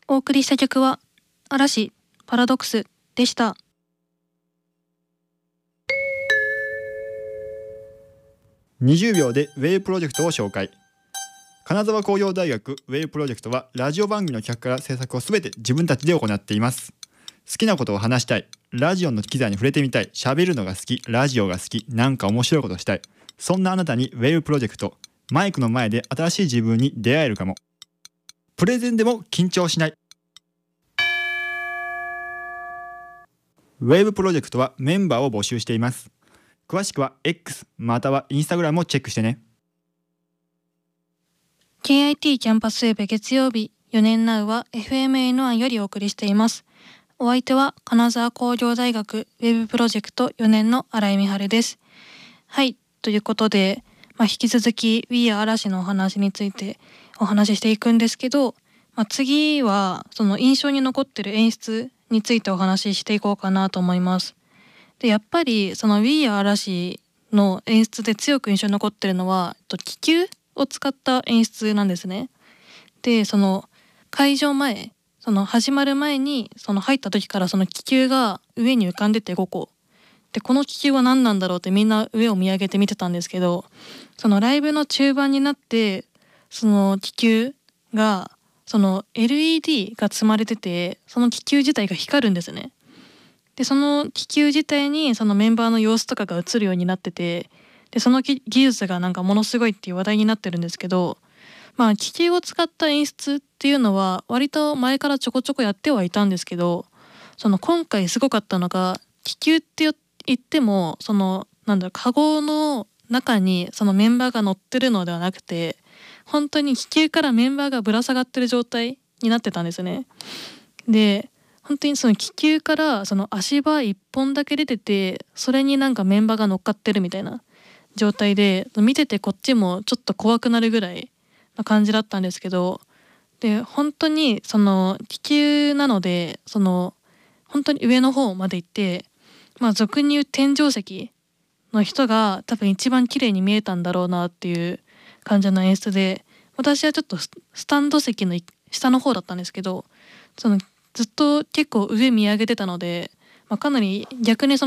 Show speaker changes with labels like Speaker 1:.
Speaker 1: お送りした曲は嵐パラドックスでした。
Speaker 2: 20秒でウェイプロジェクトを紹介。金沢工業大学ウェイプロジェクトはラジオ番組の企画から制作をすべて自分たちで行っています。好きなことを話したい、ラジオの機材に触れてみたい、喋るのが好き、ラジオが好き、なんか面白いことしたい、そんなあなたにウェイプロジェクト、マイクの前で新しい自分に出会えるかも。プレゼンでも緊張しない。ウェブプロジェクトはメンバーを募集しています。詳しくは X または Instagram をチェックしてね。
Speaker 1: KIT キャンパスウェブ月曜日4年ナウは FMN1 よりお送りしています。お相手は金沢工業大学ウェブプロジェクト4年の新井美晴です。はい、ということで、引き続き We Are 嵐のお話についてお話ししていくんですけど、次はその印象に残ってる演出についてお話ししていこうかなと思います。で、やっぱりその We Are 嵐の演出で強く印象に残ってるのは気球を使った演出なんですね。で、その会場前、その始まる前にその入った時からその気球が上に浮かんでて5個で、この気球は何なんだろうってみんな上を見上げて見てたんですけど、そのライブの中盤になってその気球がその LED が積まれてて、その気球自体が光るんですね。で、その気球自体にそのメンバーの様子とかが映るようになってて、でその技術がなんかものすごいっていう話題になってるんですけど、気球を使った演出っていうのは割と前からちょこちょこやってはいたんですけど、その今回すごかったのが、気球って言ってもそのカゴの中にそのメンバーが乗ってるのではなくて、本当に気球からメンバーがぶら下がってる状態になってたんですね。で、本当にその気球からその足場一本だけ出てて、それになんかメンバーが乗っかってるみたいな状態で、見ててこっちもちょっと怖くなるぐらいな感じだったんですけど、で本当にその気球なので、その本当に上の方まで行って、俗に言う天井石の人が多分一番綺麗に見えたんだろうなっていう感じの演出で、私はちょっとスタンド席の下の方だったんですけど、そのずっと結構上見上げてたので、かなり逆にその